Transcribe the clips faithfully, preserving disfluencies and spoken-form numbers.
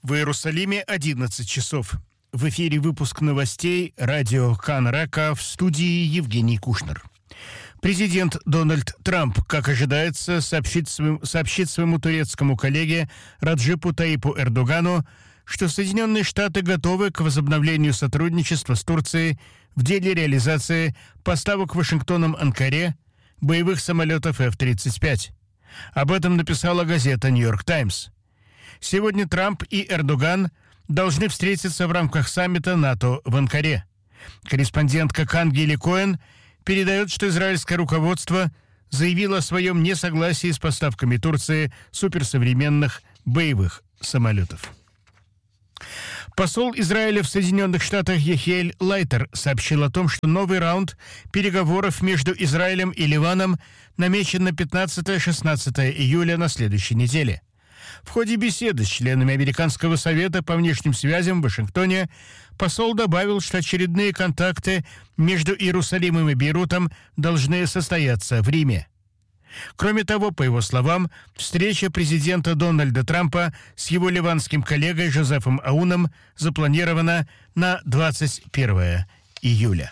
В Иерусалиме одиннадцать часов. В эфире выпуск новостей радио Кан-Рака, в студии Евгений Кушнер. Президент Дональд Трамп, как ожидается, сообщит, своим, сообщит своему турецкому коллеге Раджепу Таипу Эрдогану, что Соединенные Штаты готовы к возобновлению сотрудничества с Турцией в деле реализации поставок Вашингтоном Анкаре боевых самолетов эф тридцать пять. Об этом написала газета «Нью-Йорк Таймс». Сегодня Трамп и Эрдоган должны встретиться в рамках саммита НАТО в Анкаре. Корреспондентка Кан Гилли Коэн передает, что израильское руководство заявило о своем несогласии с поставками Турции суперсовременных боевых самолетов. Посол Израиля в Соединенных Штатах Яхиэль Лайтер сообщил о том, что новый раунд переговоров между Израилем и Ливаном намечен на пятнадцатое-шестнадцатое июля на следующей неделе. В ходе беседы с членами Американского совета по внешним связям в Вашингтоне посол добавил, что очередные контакты между Иерусалимом и Бейрутом должны состояться в Риме. Кроме того, по его словам, встреча президента Дональда Трампа с его ливанским коллегой Жозефом Ауном запланирована на двадцать первое июля.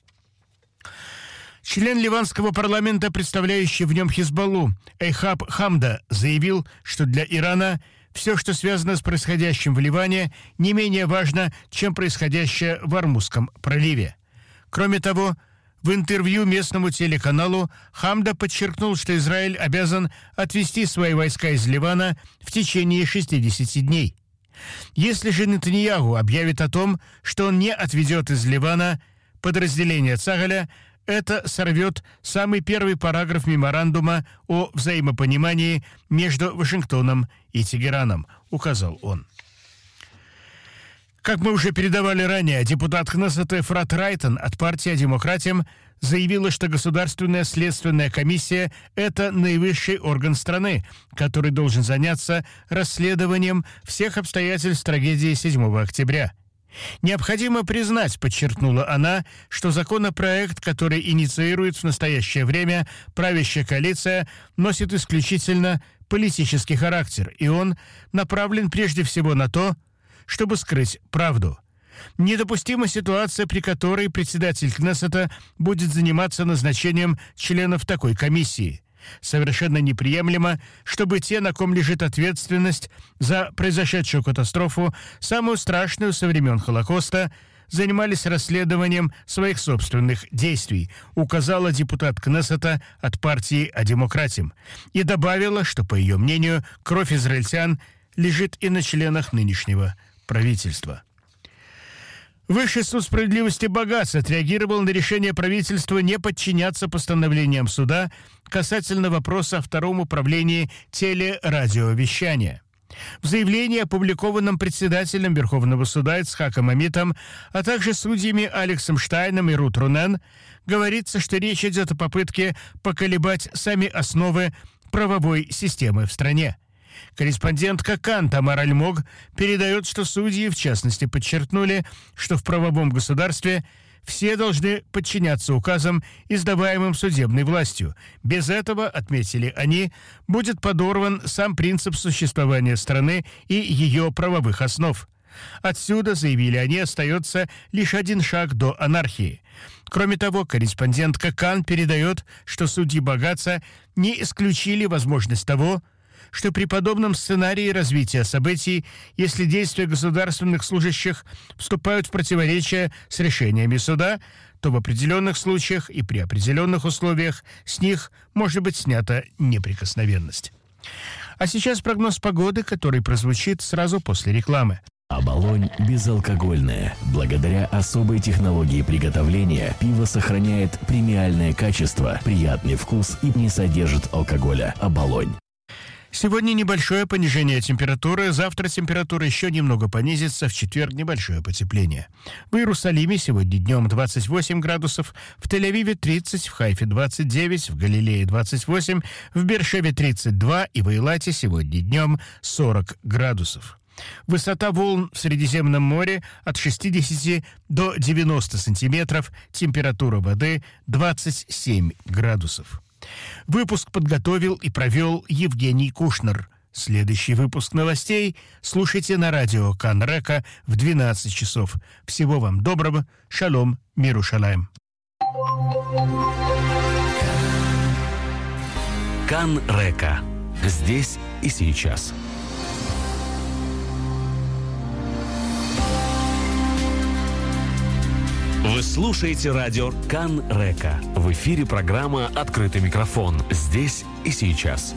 Член ливанского парламента, представляющий в нем Хизбаллу, Эйхаб Хамда, заявил, что для Ирана все, что связано с происходящим в Ливане, не менее важно, чем происходящее в Ормузском проливе. Кроме того, в интервью местному телеканалу Хамда подчеркнул, что Израиль обязан отвести свои войска из Ливана в течение шестидесяти дней. Если же Нетаньяху объявит о том, что он не отведет из Ливана подразделения Цагаля, это сорвет самый первый параграф меморандума о взаимопонимании между Вашингтоном и Тегераном, указал он. Как мы уже передавали ранее, депутат Кнессета Эфрат Райтон от партии «Демократам» заявила, что Государственная следственная комиссия – это наивысший орган страны, который должен заняться расследованием всех обстоятельств трагедии седьмого октября. Необходимо признать, подчеркнула она, что законопроект, который инициирует в настоящее время правящая коалиция, носит исключительно политический характер, и он направлен прежде всего на то, чтобы скрыть правду. Недопустима ситуация, при которой председатель Кнессета будет заниматься назначением членов такой комиссии. Совершенно неприемлемо, чтобы те, на ком лежит ответственность за произошедшую катастрофу, самую страшную со времен Холокоста, занимались расследованием своих собственных действий, указала депутат Кнессета от партии «Демократам» и добавила, что, по ее мнению, кровь израильтян лежит и на членах нынешнего правительства. Высший суд справедливости Багаз отреагировал на решение правительства не подчиняться постановлениям суда касательно вопроса о втором управлении телерадиовещания. В заявлении, опубликованном председателем Верховного суда Ицхаком Амитом, а также судьями Алексом Штайном и Рут Рунен, говорится, что речь идет о попытке поколебать сами основы правовой системы в стране. Корреспондентка Кан Тамар Альмог передает, что судьи, в частности, подчеркнули, что в правовом государстве все должны подчиняться указам, издаваемым судебной властью. Без этого, отметили они, будет подорван сам принцип существования страны и ее правовых основ. Отсюда, заявили они, остается лишь один шаг до анархии. Кроме того, корреспондентка Кан передает, что судьи Багаза не исключили возможность того, что при подобном сценарии развития событий, если действия государственных служащих вступают в противоречие с решениями суда, то в определенных случаях и при определенных условиях с них может быть снята неприкосновенность. А сейчас прогноз погоды, который прозвучит сразу после рекламы. Оболонь безалкогольное. Благодаря особой технологии приготовления пиво сохраняет премиальное качество, приятный вкус и не содержит алкоголя. Оболонь. Сегодня небольшое понижение температуры, завтра температура еще немного понизится, в четверг небольшое потепление. В Иерусалиме сегодня днем двадцать восемь градусов, в Тель-Авиве тридцать, в Хайфе двадцать девять, в Галилее двадцать восемь, в Беэр-Шеве тридцать два и в Эйлате сегодня днем сорок градусов. Высота волн в Средиземном море от шестидесяти до девяноста сантиметров, температура воды двадцать семь градусов. Выпуск подготовил и провел Евгений Кушнер. Следующий выпуск новостей слушайте на радио Кан Река в двенадцать часов. Всего вам доброго. Шалом. Миру шалаем. Кан Река. Здесь и сейчас. Вы слушаете радио Кан Река. В эфире программа «Открытый микрофон». Здесь и сейчас.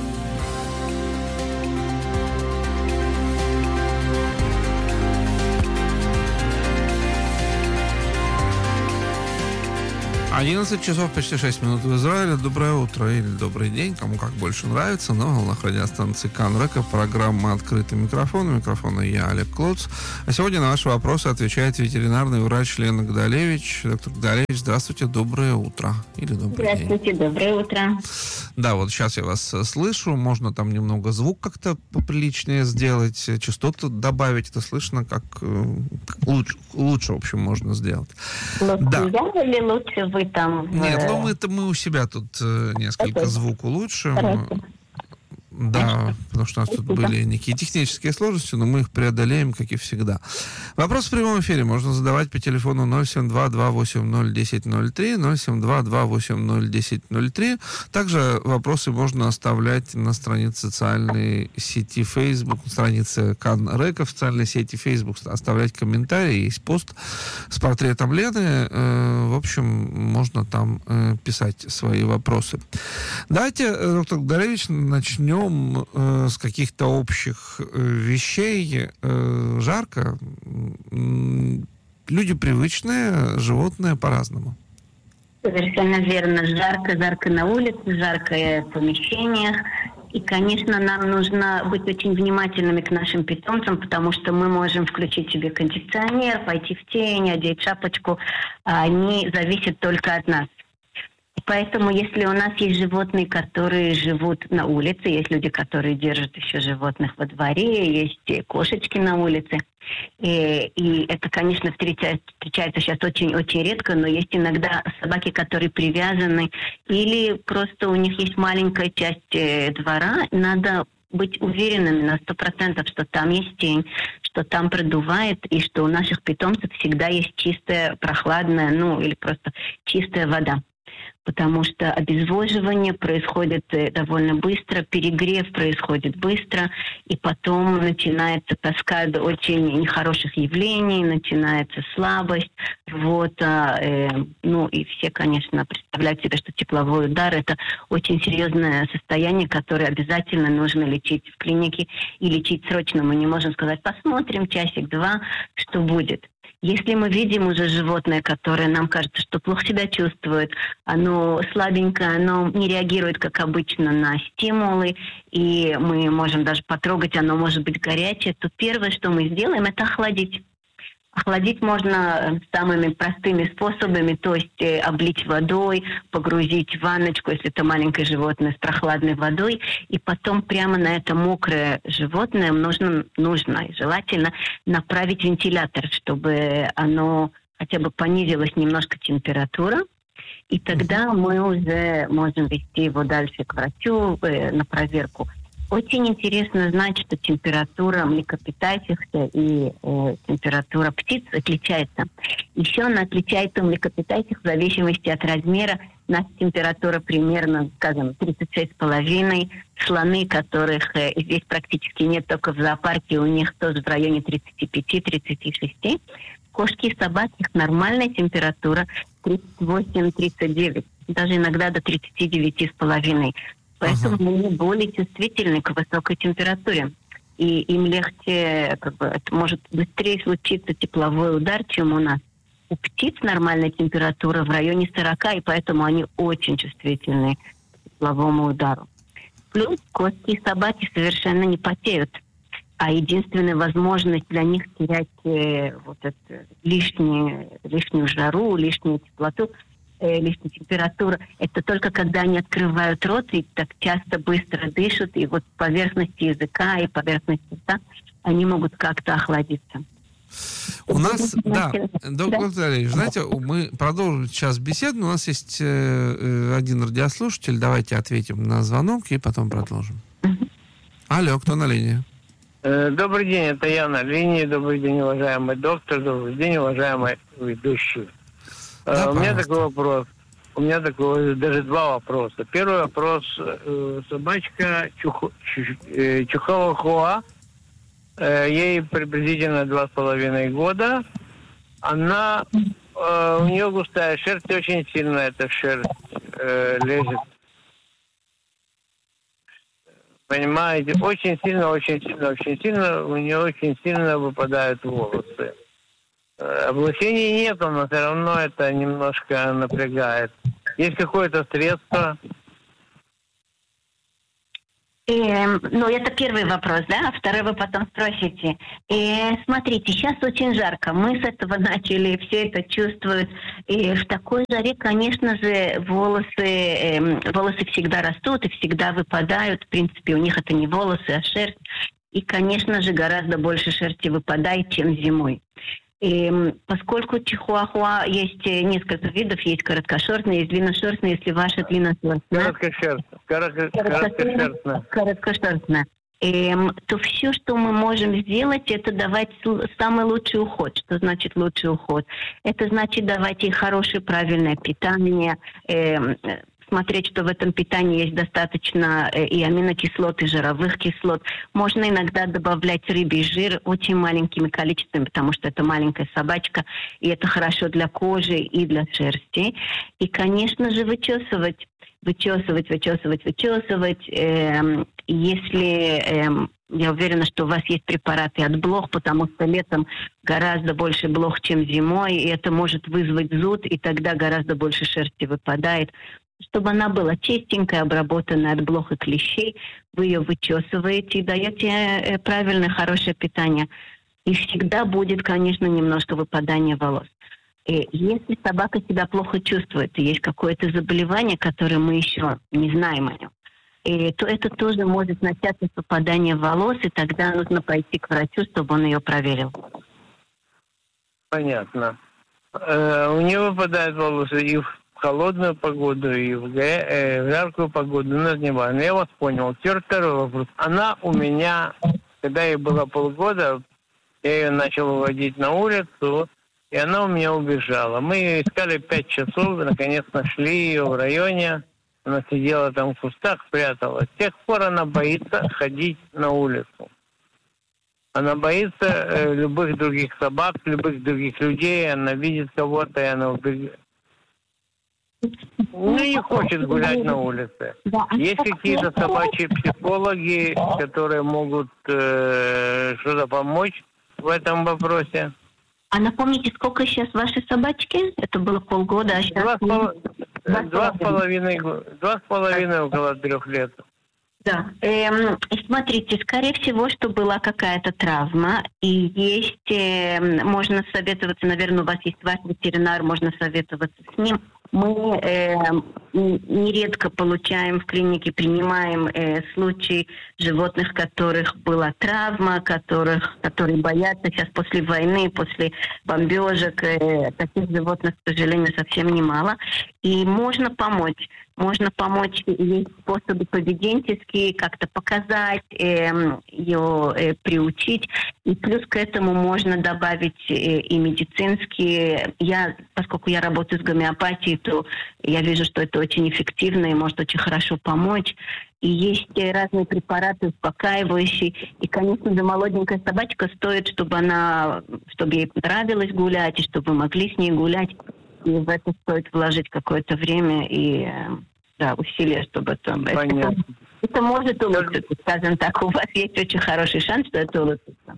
одиннадцать часов, почти шесть минут в Израиле. Доброе утро или добрый день, кому как больше нравится. Но волнах радиостанции Кан Река, программа «Открытый микрофон». У микрофона я, Олег Клоц. А сегодня на ваши вопросы отвечает ветеринарный врач Лена Гдалевич. Доктор Гдалевич, здравствуйте, доброе утро. Или добрый здравствуйте, день. Здравствуйте, доброе утро. Да, вот сейчас я вас слышу. Можно там немного звук как-то поприличнее сделать, частоту добавить. Это слышно, как, как лучше, лучше, в общем, можно сделать. Лучше да. я или лучше вы там? Нет, ну мы-то мы у себя тут э, несколько okay. звук улучшим. Хорошо. Да, потому что у нас тут были некие технические сложности, но мы их преодолеем, как и всегда. Вопрос в прямом эфире можно задавать по телефону ноль семь два два восемь ноль один ноль ноль три, ноль семь два два восемь ноль один ноль три. Также вопросы можно оставлять на странице социальной сети Facebook, странице Кан Река в социальной сети Facebook, оставлять комментарии, есть пост с портретом Лены. В общем, можно там писать свои вопросы. Давайте, доктор Гдалевич, начнем э, с каких-то общих э, вещей. Э, жарко. Люди привычные, животные по-разному. Совершенно верно. Жарко, жарко на улице, жарко в помещениях. И, конечно, нам нужно быть очень внимательными к нашим питомцам, потому что мы можем включить себе кондиционер, пойти в тень, одеть шапочку, а они зависят только от нас. Поэтому, если у нас есть животные, которые живут на улице, есть люди, которые держат еще животных во дворе, есть кошечки на улице, и, и это, конечно, встречается, встречается сейчас очень-очень редко, но есть иногда собаки, которые привязаны, или просто у них есть маленькая часть двора, надо быть уверенными на сто процентов, что там есть тень, что там продувает, и что у наших питомцев всегда есть чистая, прохладная, ну, или просто чистая вода. Потому что обезвоживание происходит довольно быстро, перегрев происходит быстро, и потом начинается каскад очень нехороших явлений, начинается слабость, рвота, э, ну и все, конечно, представляют себе, что тепловой удар – это очень серьезное состояние, которое обязательно нужно лечить в клинике и лечить срочно. Мы не можем сказать, посмотрим часик-два, что будет. Если мы видим уже животное, которое нам кажется, что плохо себя чувствует, оно слабенькое, оно не реагирует, как обычно, на стимулы, и мы можем даже потрогать, оно может быть горячее, то первое, что мы сделаем, это охладить. Охладить можно самыми простыми способами, то есть э, облить водой, погрузить в ванночку, если это маленькое животное, с прохладной водой, и потом прямо на это мокрое животное нужно, нужно и желательно направить вентилятор, чтобы оно хотя бы понизилась немножко температура, и тогда мы уже можем вести его дальше к врачу э, на проверку. Очень интересно знать, что температура млекопитающихся и э, температура птиц отличается. Еще она отличается у млекопитающих в зависимости от размера. У нас температура примерно, скажем, тридцать шесть с половиной. Слоны, которых э, здесь практически нет, только в зоопарке, у них тоже в районе тридцать пять - тридцать шесть. Кошки и собаки, их нормальная температура тридцать восемь - тридцать девять, даже иногда до тридцать девять с половиной. Поэтому ага. мы более чувствительны к высокой температуре. И им легче, как бы, это может быстрее случиться тепловой удар, чем у нас. У птиц нормальная температура в районе сорока, и поэтому они очень чувствительны к тепловому удару. Плюс кошки и собаки совершенно не потеют. А единственная возможность для них терять э, вот эту лишнюю, лишнюю жару, лишнюю теплоту, лишняя температура, это только когда они открывают рот и так часто быстро дышат, и вот поверхности языка и поверхность рта, они могут как-то охладиться. У нас, да, доктор Гдалевич, знаете, мы продолжим сейчас беседу. У нас есть э, один радиослушатель. Давайте ответим на звонок и потом продолжим. Алло, кто на линии? Добрый день, это я на линии. Добрый день, уважаемый доктор. Добрый день, уважаемый ведущий. Да, у меня пожалуйста. такой вопрос. У меня такой, даже два вопроса. Первый вопрос. Собачка Чух, Чихуахуа, ей приблизительно два с половиной года. Она, у нее густая шерсть, очень сильно эта шерсть лезет. Понимаете, очень сильно, очень сильно, очень сильно, у нее очень сильно выпадают волосы. Облучения нету, но все равно это немножко напрягает. Есть какое-то средство? Э, ну, это первый вопрос, да? А второй вы потом спросите. Э, смотрите, сейчас очень жарко. Мы с этого начали, все это чувствуют. И в такой жаре, конечно же, волосы, э, волосы всегда растут и всегда выпадают. В принципе, у них это не волосы, а шерсть. И, конечно же, гораздо больше шерсти выпадает, чем зимой. И поскольку чихуахуа есть несколько видов, есть короткошерстные, есть длинношерстные, если ваша длинношерстная... Короткошерстная. Короткошерстная. Короткошерстная. Эм, то все, что мы можем сделать, это давать самый лучший уход. Что значит лучший уход? Это значит давать ей хорошее, правильное питание, эм, смотреть, что в этом питании есть достаточно э, и аминокислот, и жировых кислот. Можно иногда добавлять рыбий жир очень маленькими количествами, потому что это маленькая собачка, и это хорошо для кожи и для шерсти. И, конечно же, вычесывать. Вычесывать, вычесывать, вычесывать. Эм, если... Эм, я уверена, что у вас есть препараты от блох, потому что летом гораздо больше блох, чем зимой, и это может вызвать зуд, и тогда гораздо больше шерсти выпадает. Чтобы она была чистенькая, обработанная от блох и клещей, вы ее вычесываете и даете правильное, хорошее питание. И всегда будет, конечно, немножко выпадания волос. И если собака себя плохо чувствует, и есть какое-то заболевание, которое мы еще не знаем о нем, и то это тоже может начаться с выпадания волос, и тогда нужно пойти к врачу, чтобы он ее проверил. Понятно. Э, у нее выпадают волосы и в холодную погоду, и в, э, в жаркую погоду, но не важно. Я вас понял. Теперь второй вопрос. Она у меня, когда ей было полгода, я ее начал выводить на улицу, и она у меня убежала. Мы ее искали пять часов, наконец нашли ее в районе. Она сидела там в кустах, пряталась. С тех пор она боится ходить на улицу. Она боится э, любых других собак, любых других людей. Она видит кого-то, и она убегает. Ну, не хочет гулять на улице. Есть какие-то собачьи психологи, которые могут э, что-то помочь в этом вопросе? А напомните, сколько сейчас вашей собачки? Это было полгода, а сейчас... Два, пол... два с половиной, два с половиной около трех лет. Да. Эм, смотрите, скорее всего, что была какая-то травма, и есть, э, можно советоваться, наверное, у вас есть ваш ветеринар, можно советоваться с ним. Мы э, нередко получаем в клинике, принимаем э, случаи животных, у которых была травма, которых, которые боятся сейчас после войны, после бомбежек. Э, таких животных, к сожалению, совсем немало. И можно помочь. Можно помочь, есть способы поведенческие, как-то показать, э, ее э, приучить. И плюс к этому можно добавить э, и медицинские. Я, поскольку я работаю с гомеопатией, то я вижу, что это очень эффективно и может очень хорошо помочь. И есть разные препараты успокаивающие. И, конечно же, молоденькая собачка стоит, чтобы она, чтобы ей нравилось гулять, и чтобы вы могли с ней гулять. И в это стоит вложить какое-то время и да, усилия, чтобы это... Понятно. Это, это может улучшиться, скажем так. У вас есть очень хороший шанс, что это улучшится.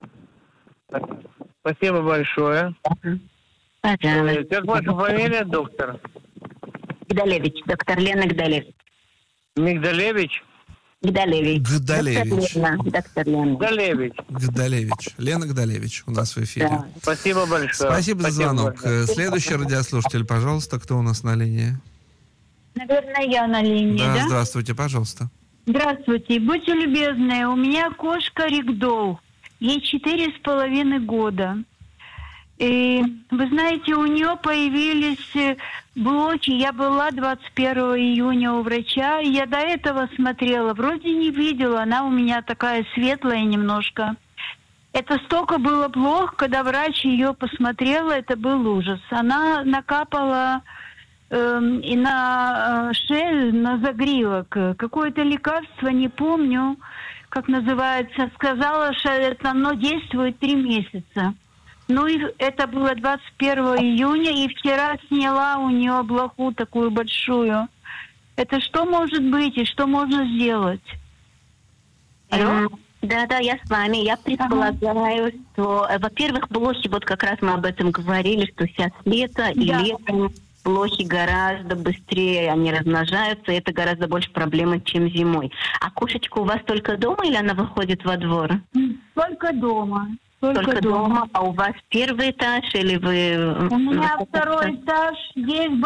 Спасибо большое. Пожалуйста. Как ваша фамилия, доктор? Гдалевич, доктор Лена Гдалевич. Мигдалевич? Гдалевич. Гдалевич. Доктор Лена. Доктор Лена. Гдалевич. Гдалевич. Лена Гдалевич у нас в эфире. Да. Спасибо большое. Спасибо за звонок. большое. Следующий радиослушатель, пожалуйста, кто у нас на линии? Наверное, я на линии, Да, да? здравствуйте, пожалуйста. Здравствуйте. Будьте любезны, у меня кошка Ригдол. Ей четыре с половиной года. И вы знаете, у нее появились блоки. Я была двадцать первого июня у врача. И я до этого смотрела, вроде не видела. Она у меня такая светлая немножко. Это столько было плохо, когда врач ее посмотрела, это был ужас. Она накапала э, и на э, шею, на загривок какое-то лекарство, не помню, как называется. Сказала, что это оно действует три месяца. Ну и это было двадцать первого июня, и вчера сняла у нее блоху такую большую. Это что может быть и что можно сделать? Алло? Да, да, я с вами. Я предполагаю, ага. что, во-первых, блохи, вот как раз мы об этом говорили, что сейчас лето, и да. летом блохи гораздо быстрее, они размножаются, и это гораздо больше проблемы, чем зимой. А кошечка у вас только дома или она выходит во двор? Только дома. Только, только дома. дома. А у вас первый этаж или вы... У меня второй этаж, здесь